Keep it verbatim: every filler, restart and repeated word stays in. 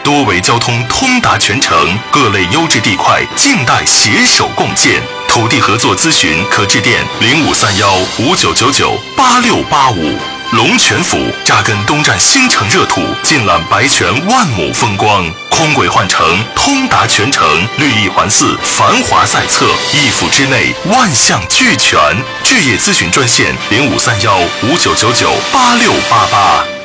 多维交通通达全城，各类优质地块静待携手共建。土地合作咨询可致电零五三幺五九九九八六八五。龙泉府扎根东站新城热土，尽览白泉万亩风光。空轨换乘，通达全城，绿意环伺，繁华在侧，一府之内万象俱全。置业咨询专线零五三幺五九九九八六八八。